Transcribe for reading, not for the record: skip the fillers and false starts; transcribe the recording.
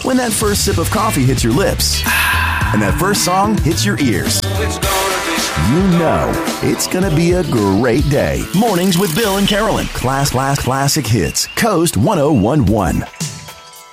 When that first sip of coffee hits your lips, and that first song hits your ears, you know it's gonna be a great day. Mornings with Bill and Carolyn. Classic hits. Coast 1011.